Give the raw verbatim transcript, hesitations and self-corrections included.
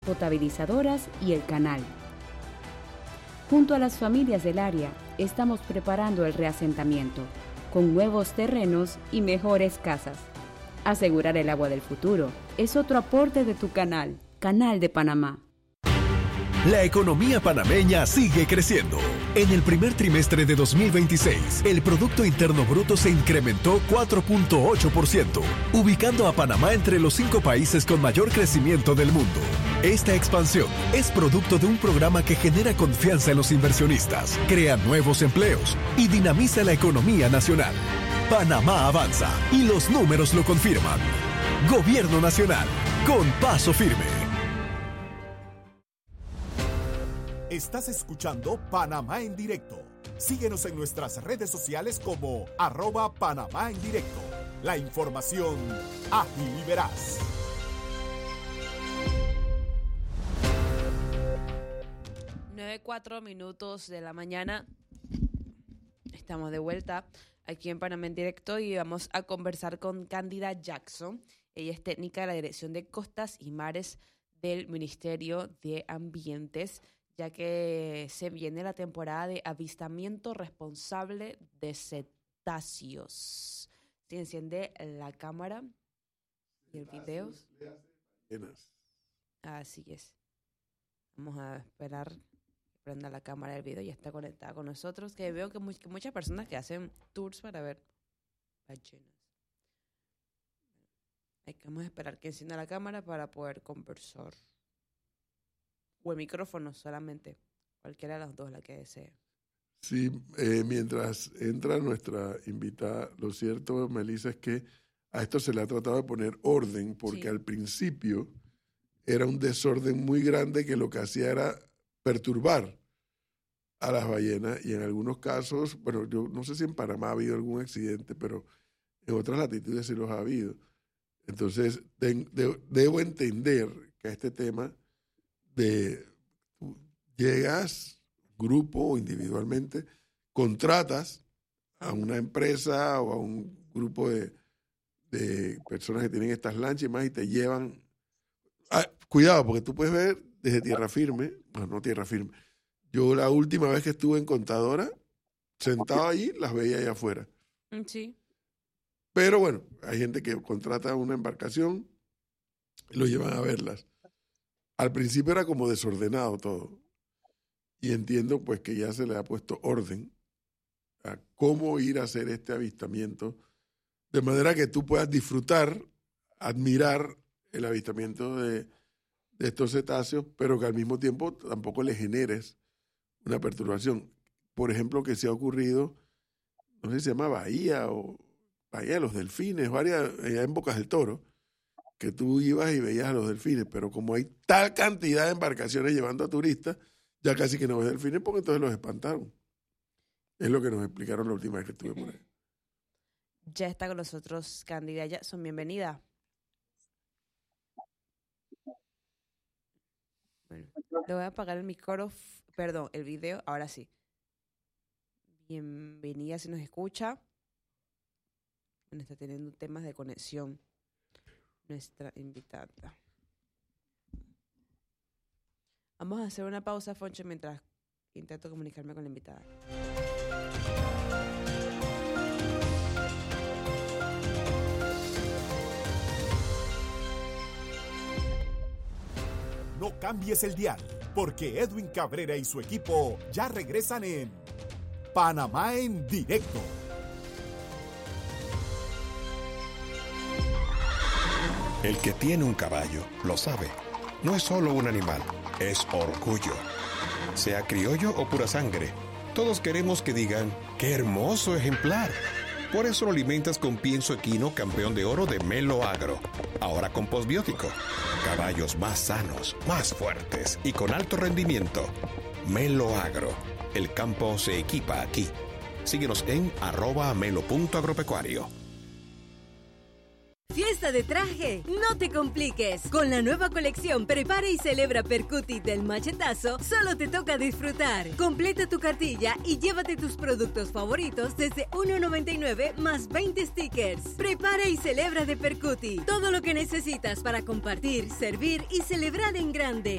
potabilizadoras y el canal. Junto a las familias del área, estamos preparando el reasentamiento, con nuevos terrenos y mejores casas. Asegurar el agua del futuro es otro aporte de tu canal, Canal de Panamá. La economía panameña sigue creciendo. En el primer trimestre de dos mil veintiséis, el Producto Interno Bruto se incrementó cuatro punto ocho por ciento, ubicando a Panamá entre los cinco países con mayor crecimiento del mundo. Esta expansión es producto de un programa que genera confianza en los inversionistas, crea nuevos empleos y dinamiza la economía nacional. Panamá avanza y los números lo confirman. Gobierno Nacional, con paso firme. Estás escuchando Panamá en Directo. Síguenos en nuestras redes sociales como arroba Panamá en Directo. La información ágil y veraz. nueve, cuatro minutos de la mañana. Estamos de vuelta aquí en Panamá en Directo y vamos a conversar con Cándida Jackson. Ella es técnica de la Dirección de Costas y Mares del Ministerio de Ambientes, ya que se viene la temporada de avistamiento responsable de cetáceos. Se enciende la cámara y el video. Así es. Vamos a esperar que prenda la cámara del video. Ya está conectada con nosotros, que veo que, muy, que muchas personas que hacen tours para ver ballenas. Hay que vamos a esperar que encienda la cámara para poder conversar. O el micrófono solamente, cualquiera de las dos, la que desee. Sí, eh, mientras entra nuestra invitada, lo cierto, Melissa, es que a esto se le ha tratado de poner orden, porque sí, al principio era un desorden muy grande que lo que hacía era perturbar a las ballenas, y en algunos casos, bueno, yo no sé si en Panamá ha habido algún accidente, pero en otras latitudes sí los ha habido. Entonces, de, de, debo entender que a este tema de tú llegas, grupo o individualmente, contratas a una empresa o a un grupo de, de personas que tienen estas lanchas y más y te llevan. Ah, cuidado, porque tú puedes ver desde tierra firme, bueno, no tierra firme. Yo la última vez que estuve en Contadora, sentado allí, las veía allá afuera. Sí. Pero bueno, hay gente que contrata una embarcación y lo llevan a verlas. Al principio era como desordenado todo. Y entiendo pues que ya se le ha puesto orden a cómo ir a hacer este avistamiento, de manera que tú puedas disfrutar, admirar el avistamiento de, de estos cetáceos, pero que al mismo tiempo tampoco le generes una perturbación. Por ejemplo, que se ha ocurrido, no sé si se llama Bahía o Bahía de los Delfines, varias, allá en Bocas del Toro, que tú ibas y veías a los delfines, pero como hay tal cantidad de embarcaciones llevando a turistas, ya casi que no ves delfines porque entonces los espantaron. Es lo que nos explicaron la última vez que estuve por ahí. Ya está con nosotros Cándida Jackson, bienvenida. Bueno, le voy a apagar el micrófono, perdón, el video, ahora sí. Bienvenida si nos escucha. Bueno, está teniendo temas de conexión nuestra invitada. Vamos a hacer una pausa, Foncho, mientras intento comunicarme con la invitada. No cambies el dial, porque Edwin Cabrera y su equipo ya regresan en Panamá en Directo. El que tiene un caballo lo sabe. No es solo un animal, es orgullo. Sea criollo o pura sangre, todos queremos que digan, ¡qué hermoso ejemplar! Por eso lo alimentas con pienso equino campeón de oro de Melo Agro. Ahora con postbiótico. Caballos más sanos, más fuertes y con alto rendimiento. Melo Agro. El campo se equipa aquí. Síguenos en arroba melo punto agropecuario. Fiesta de traje, no te compliques. Con la nueva colección Prepara y Celebra Percuti del Machetazo, solo te toca disfrutar. Completa tu cartilla y llévate tus productos favoritos desde uno noventa y nueve más veinte stickers. Prepara y Celebra de Percuti. Todo lo que necesitas para compartir, servir y celebrar en grande.